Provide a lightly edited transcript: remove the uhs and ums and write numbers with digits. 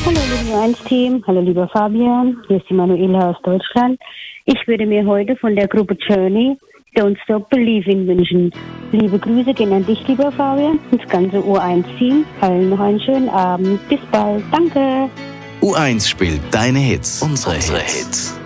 Hallo liebe U1-Team, hallo lieber Fabian, hier ist die Manuela aus Deutschland. Ich würde mir heute von der Gruppe Journey Don't Stop Believing wünschen. Liebe Grüße gehen an dich, lieber Fabian, und das ganze U1-Team. Allen noch einen schönen Abend. Bis bald. Danke. U1 spielt deine Hits, unsere Hits.